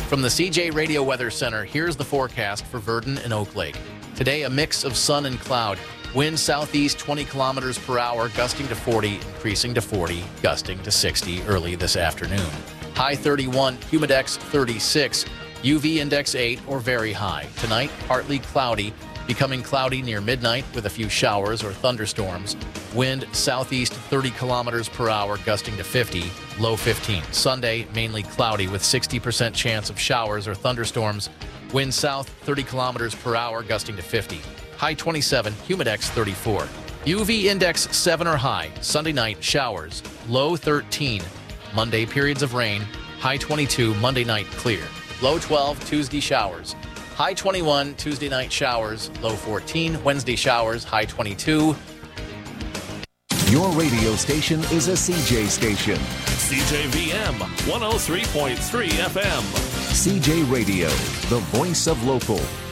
From the CJ Radio Weather Center, here's the forecast for Verdon and Oak Lake. Today, a mix of sun and cloud. Wind southeast 20 kilometers per hour, gusting to 40, increasing to 40, gusting to 60 early this afternoon. High 31, humidex 36, UV index 8 or very high. Tonight, partly cloudy, becoming cloudy near midnight with a few showers or thunderstorms. Wind southeast 30 kilometers per hour, gusting to 50, low 15. Sunday, mainly cloudy with 60% chance of showers or thunderstorms. Wind south 30 kilometers per hour, gusting to 50. High 27, humidex 34. UV index 7 or high. Sunday night, showers, low 13. Monday, periods of rain. High 22, Monday night, clear. Low 12, Tuesday, showers. High 21, Tuesday night showers, low 14. Wednesday showers, high 22. Your radio station is a CJ station. CJVM 103.3 FM. CJ Radio, the voice of local.